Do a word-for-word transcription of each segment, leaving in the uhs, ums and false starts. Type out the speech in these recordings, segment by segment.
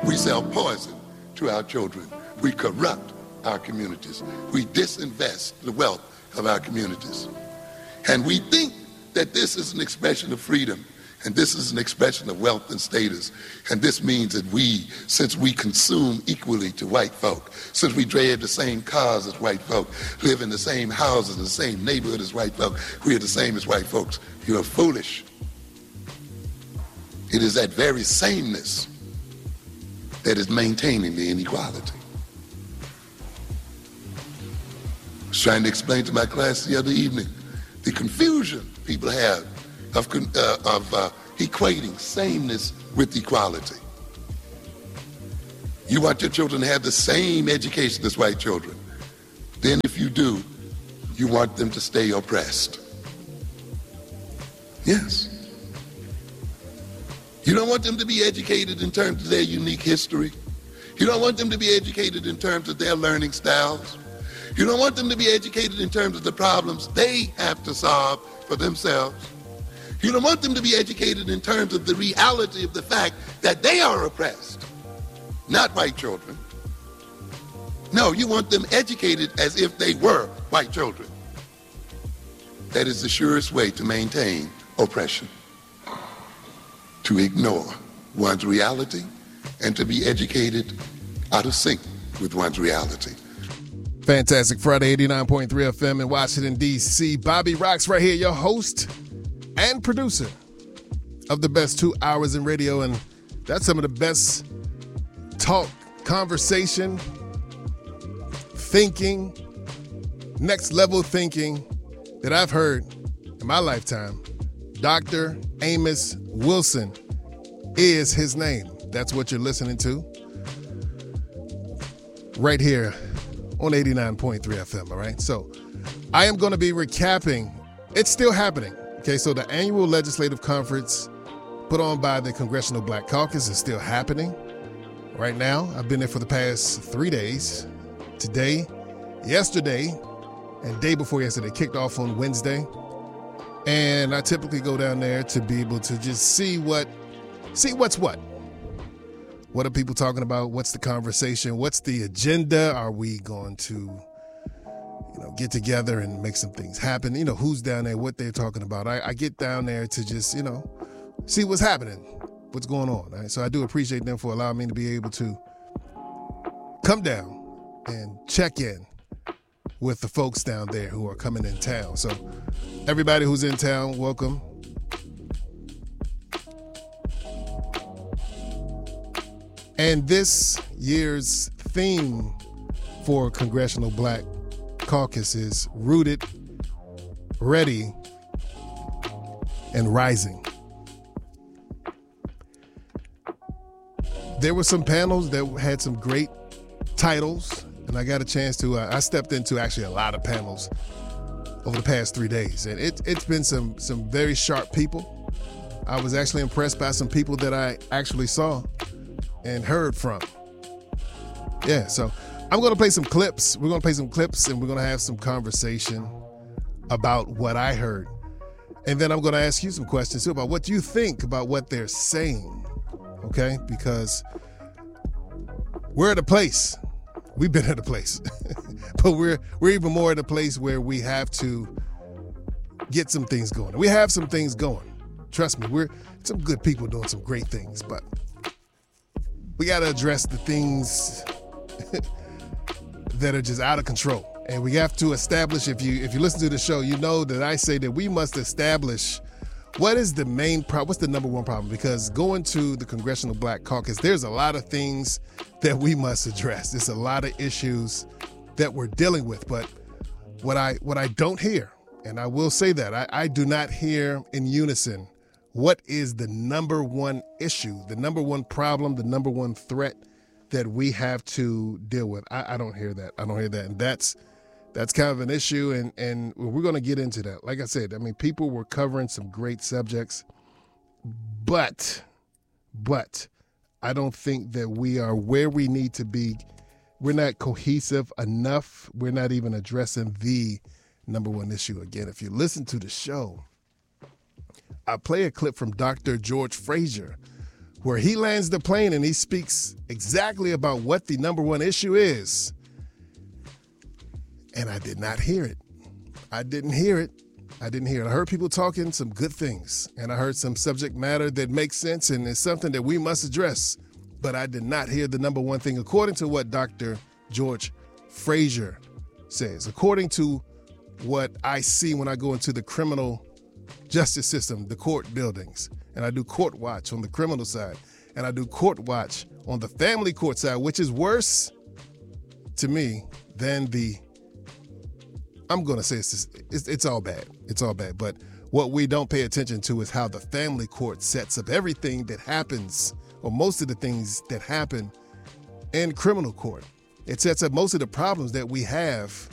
We sell poison to our children. We corrupt our communities. We disinvest the wealth of our communities. And we think that this is an expression of freedom, and this is an expression of wealth and status. And this means that we, since we consume equally to white folk, since we drive the same cars as white folk, live in the same houses, in the same neighborhood as white folk, we are the same as white folks, you are foolish. It is that very sameness that is maintaining the inequality. I was trying to explain to my class the other evening the confusion people have of, uh, of uh, equating sameness with equality. You want your children to have the same education as white children. Then if you do, you want them to stay oppressed. Yes. You don't want them to be educated in terms of their unique history. You don't want them to be educated in terms of their learning styles. You don't want them to be educated in terms of the problems they have to solve for themselves. You don't want them to be educated in terms of the reality of the fact that they are oppressed, not white children. No, you want them educated as if they were white children. That is the surest way to maintain oppression, to ignore one's reality and to be educated out of sync with one's reality. Fantastic Friday, eighty-nine point three F M in Washington, D C Bobby Rocks right here, your host and producer of the best two hours in radio. And that's some of the best talk, conversation, thinking, next level thinking that I've heard in my lifetime. Doctor Amos Wilson is his name. That's what you're listening to right here on eighty-nine point three F M, all right? So I am going to be recapping. It's still happening, okay? So the annual legislative conference put on by the Congressional Black Caucus is still happening right now. I've been there for the past three days. Today, yesterday, and day before yesterday, kicked off on Wednesday. And I typically go down there to be able to just see what, see what's what. What are people talking about? What's the conversation? What's the agenda? Are we going to, you know, get together and make some things happen? You know, who's down there, what they're talking about. I, I get down there to just, you know, see what's happening, what's going on. Right? So I do appreciate them for allowing me to be able to come down and check in with the folks down there who are coming in town. So everybody who's in town, welcome. And this year's theme for Congressional Black Caucus is Rooted, Ready, and Rising. There were some panels that had some great titles, and I got a chance to, uh, I stepped into actually a lot of panels over the past three days. And it, it's been some, some very sharp people. I was actually impressed by some people that I actually saw and heard from. Yeah, so I'm going to play some clips. We're going to play some clips, and we're going to have some conversation about what I heard. And then I'm going to ask you some questions, too, about what you think about what they're saying, okay? Because we're at a place. We've been at a place. But we're we're even more at a place where we have to get some things going. We have some things going. Trust me, we're some good people doing some great things, but we got to address the things that are just out of control. And we have to establish, if you if you listen to the show, you know that I say that we must establish what is the main problem, what's the number one problem? Because going to the Congressional Black Caucus, there's a lot of things that we must address. There's a lot of issues that we're dealing with. But what I what I don't hear, and I will say that, I, I do not hear in unison what is the number one issue, the number one problem, the number one threat that we have to deal with. I, I don't hear that. I don't hear that. And that's that's kind of an issue, and, and we're going to get into that. Like I said, I mean, people were covering some great subjects, but, but I don't think that we are where we need to be. We're not cohesive enough. We're not even addressing the number one issue. Again, if you listen to the show, I play a clip from Doctor George Frazier, where he lands the plane and he speaks exactly about what the number one issue is. And I did not hear it. I didn't hear it. I didn't hear it. I heard people talking some good things, and I heard some subject matter that makes sense and is something that we must address. But I did not hear the number one thing, according to what Doctor George Frazier says, according to what I see when I go into the criminal justice system, the court buildings, and I do court watch on the criminal side, and I do court watch on the family court side, which is worse to me than the, I'm going to say it's, just, it's it's all bad. It's all bad. But what we don't pay attention to is how the family court sets up everything that happens, or most of the things that happen in criminal court. It sets up most of the problems that we have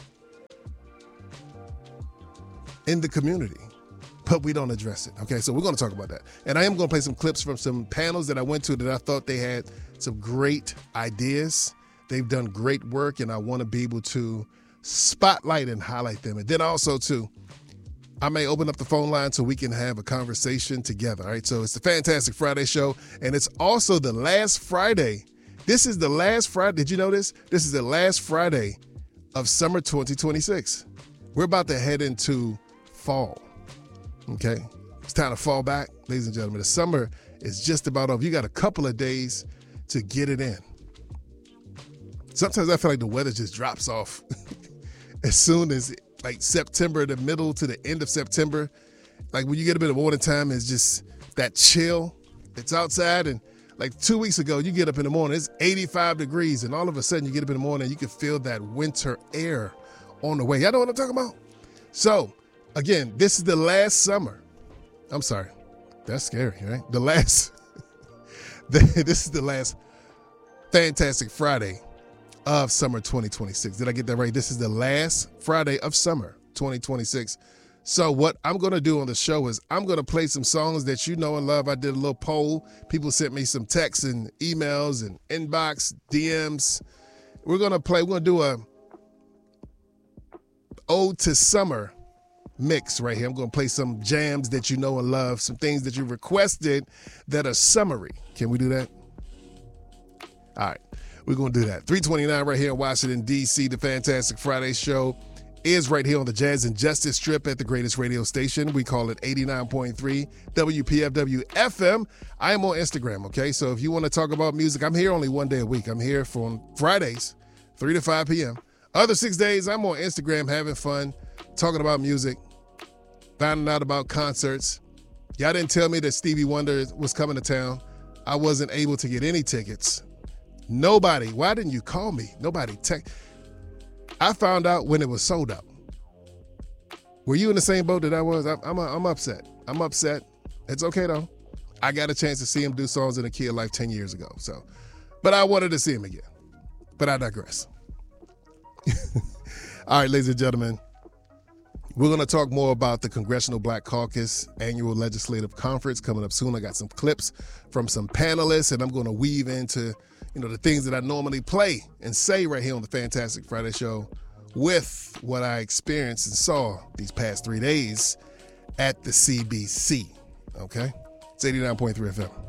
in the community, but we don't address it. Okay, so we're going to talk about that. And I am going to play some clips from some panels that I went to that I thought they had some great ideas. They've done great work, and I want to be able to spotlight and highlight them. And then also, too, I may open up the phone line so we can have a conversation together. All right, so it's the Fantastic Friday show, and it's also the last Friday. This is the last Friday. Did you know this? This is the last Friday of summer twenty twenty-six. We're about to head into fall. Okay, it's time to fall back, ladies and gentlemen. The summer is just about over. You got a couple of days to get it in. Sometimes I feel like the weather just drops off as soon as like September, the middle to the end of September. Like when you get a bit of morning time, it's just that chill. It's outside, and like two weeks ago, you get up in the morning, it's eighty-five degrees, and all of a sudden you get up in the morning, you can feel that winter air on the way. Y'all know what I'm talking about? So, again, this is the last summer. I'm sorry. That's scary, right? The last, this is the last Fantastic Friday of summer twenty twenty-six. Did I get that right? This is the last Friday of summer twenty twenty-six. So what I'm going to do on the show is I'm going to play some songs that you know and love. I did a little poll. People sent me some texts and emails and inbox, D Ms. We're going to play, we're going to do a Ode to Summer mix right here. I'm going to play some jams that you know and love, some things that you requested that are summery. Can we do that? All right, we're going to do that. three twenty-nine right here in Washington, D C. The Fantastic Friday show is right here on the Jazz and Justice Strip at the greatest radio station. We call it eighty-nine point three W P F W F M. I am on Instagram, okay? So if you want to talk about music, I'm here only one day a week. I'm here from Fridays, three to five p.m. Other six days, I'm on Instagram having fun, talking about music, finding out about concerts. Y'all didn't tell me that Stevie Wonder was coming to town. I wasn't able to get any tickets. Nobody. Why didn't you call me? Nobody text. I found out when it was sold out. Were you in the same boat that I was? I'm, I'm, I'm upset. I'm upset. It's okay, though. I got a chance to see him do songs in A Key of Life ten years ago. So, but I wanted to see him again. But I digress. All right, ladies and gentlemen, we're going to talk more about the Congressional Black Caucus Annual Legislative Conference coming up soon. I got some clips from some panelists, and I'm going to weave into, you know, the things that I normally play and say right here on the Fantastic Friday show with what I experienced and saw these past three days at the C B C. Okay? It's eighty-nine point three F M.